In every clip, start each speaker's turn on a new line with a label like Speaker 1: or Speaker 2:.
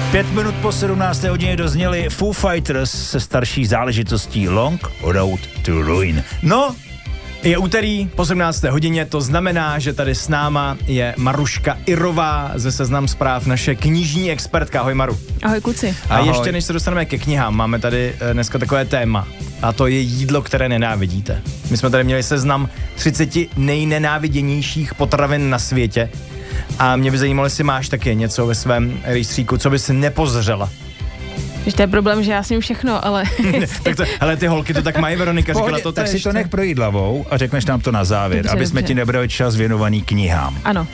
Speaker 1: 5 minut po 17. hodině dozněli Foo Fighters se starší záležitostí Long Road to Ruin.
Speaker 2: No, je úterý po 17. hodině, to znamená, že tady s náma je Maruška Irová ze Seznam Zpráv, naše knižní expertka. Ahoj Maru.
Speaker 3: Ahoj kluci.
Speaker 2: A
Speaker 1: Ahoj.
Speaker 2: ještě než se dostaneme ke knihám, máme tady dneska takové téma. A to je jídlo, které nenávidíte. My jsme tady měli seznam 30 nejnenáviděnějších potravin na světě. A mě by zajímalo, jestli máš taky něco ve svém rejstříku, co bys nepozřela.
Speaker 3: Víš, to je problém, že já s ním všechno, ale...
Speaker 2: Ale ty holky to tak mají, Veronika říkala to
Speaker 1: tak
Speaker 2: tež.
Speaker 1: si to nech projít hlavou a řekneš nám to na závěr,
Speaker 3: Dobře,
Speaker 1: aby jsme
Speaker 3: dobře.
Speaker 1: ti nebrali čas věnovaný knihám.
Speaker 3: Ano.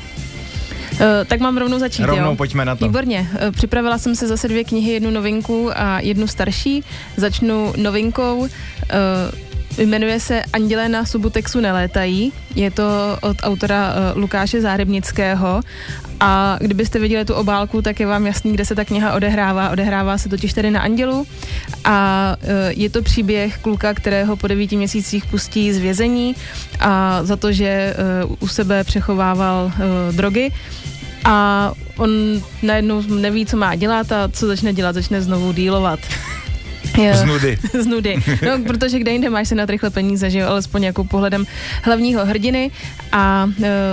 Speaker 3: Tak mám rovnou začít,
Speaker 2: Rovnou
Speaker 3: jo?
Speaker 2: pojďme na to.
Speaker 3: Výborně. Připravila jsem si zase 2 knihy, jednu novinku a jednu starší. Začnu novinkou. Jmenuje se Andělé na Subutexu nelétají. Je to od autora Lukáše Záhrebnického. A kdybyste viděli tu obálku, tak je vám jasný, kde se ta kniha odehrává. Odehrává se totiž tady na Andělu. A je to příběh kluka, kterého po 9 měsících pustí z vězení a za to, že u sebe přechovával drogy. A on najednou neví, co má dělat a co začne dělat, začne znovu dílovat.
Speaker 1: Z nudy.
Speaker 3: Z nudy. No, protože kde jinde máš se na rychle peníze, že jo, alespoň jako pohledem hlavního hrdiny a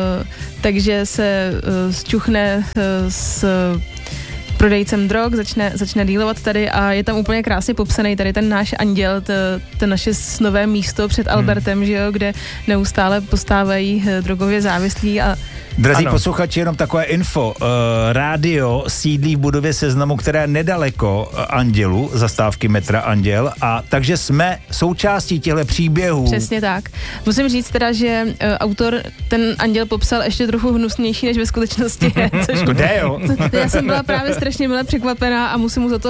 Speaker 3: takže se zčuchne s prodejcem drog, začne dílovat tady a je tam úplně krásně popsaný tady ten náš anděl, to naše snové místo před Albertem, že jo, kde neustále postávají drogově závislí a
Speaker 1: Drazí
Speaker 2: Ano.
Speaker 1: posluchači, jenom takové info. Rádio sídlí v budově Seznamu, která je nedaleko Andělu, zastávky metra Anděl, a takže jsme součástí těchto příběhů.
Speaker 3: Přesně tak. Musím říct teda, že autor ten anděl popsal ještě trochu hnusnější, než ve skutečnosti je. Což
Speaker 1: Kde jo?
Speaker 3: já jsem byla právě strašně mile překvapená a musím mu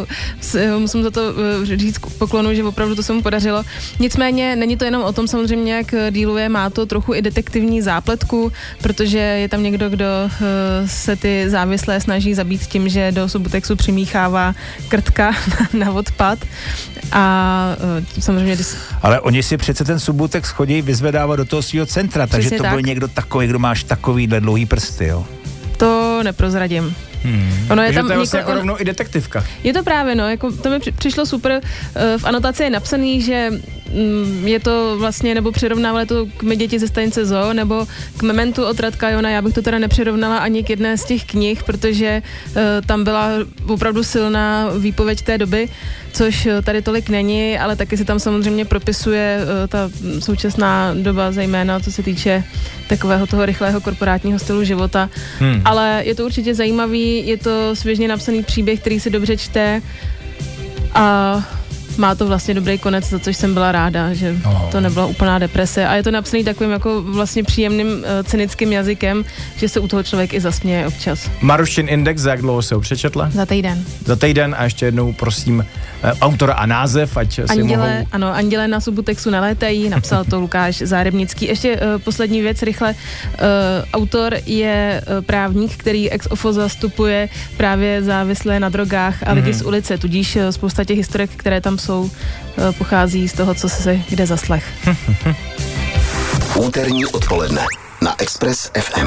Speaker 3: za to říct poklonu, že opravdu to se mu podařilo. Nicméně není to jenom o tom samozřejmě, jak díluje, má to trochu i detektivní zápletku, protože je tam někdo, kdo se ty závislé snaží zabít tím, že do Subutexu přimíchává krtka na odpad a samozřejmě...
Speaker 1: Ale oni si přece ten Subutex chodí vyzvedávat do toho svého centra, takže
Speaker 3: Přesně
Speaker 1: to byl
Speaker 3: tak.
Speaker 1: někdo takový, kdo máš takovýhle dlouhý prsty, jo?
Speaker 3: To neprozradím. Ono je
Speaker 2: Takže
Speaker 3: tam
Speaker 2: to je vlastně
Speaker 3: několik-
Speaker 2: jako rovnou i detektivka.
Speaker 3: Je to právě, no, jako to mi přišlo super. V anotaci je napsaný, že je to vlastně, nebo přirovnávali to k Mé děti ze stanice Zoo, nebo k Mementu od Radka Jona. Já bych to teda nepřirovnala ani k jedné z těch knih, protože tam byla opravdu silná výpověď té doby, což tady tolik není, ale taky se tam samozřejmě propisuje ta současná doba, zejména co se týče takového toho rychlého korporátního stylu života. Ale je to určitě zajímavý, je to svěžně napsaný příběh, který se dobře čte a má to vlastně dobrý konec, za což jsem byla ráda, že to nebyla úplná deprese a je to napsaný takovým jako vlastně příjemným cynickým jazykem, že se u toho člověk i zasměje občas.
Speaker 2: Marušin Index, za jak dlouho se ho přečetla?
Speaker 3: Za týden.
Speaker 2: Za týden a ještě jednou prosím autora a název, ať si mohou...
Speaker 3: Andělé na Subutexu nelétají, napsal to Lukáš Záhrebnický. Ještě poslední věc, rychle. Autor je právník, který ex ofo zastupuje právě závislé na drogách a lidi z ulice, tudíž spousta těch historek, které tam jsou, pochází z toho, co se kde zaslech.
Speaker 4: Úterní odpoledne na Express FM.